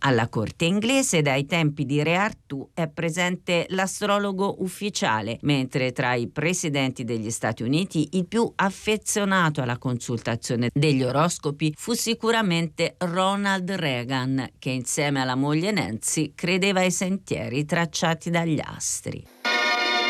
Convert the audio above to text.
Alla corte inglese, dai tempi di Re Artù, è presente l'astrologo ufficiale, mentre tra i presidenti degli Stati Uniti il più affezionato alla consultazione degli oroscopi fu sicuramente Ronald Reagan, che insieme alla moglie Nancy credeva ai sentieri tracciati dagli astri.